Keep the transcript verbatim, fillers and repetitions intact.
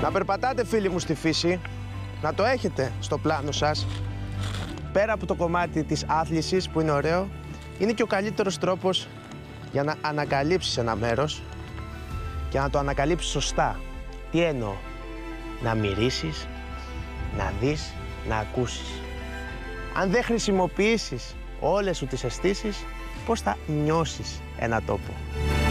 Να περπατάτε, φίλοι μου, στη φύση, να το έχετε στο πλάνο σας. Πέρα από το κομμάτι της άθλησης, που είναι ωραίο, είναι και ο καλύτερος τρόπος για να ανακαλύψεις ένα μέρος και να το ανακαλύψεις σωστά. Τι εννοώ? Να μυρίσεις, να δεις, να ακούσεις. Αν δεν χρησιμοποιήσεις όλες σου τις αισθήσεις, πώς θα νιώσεις ένα τόπο?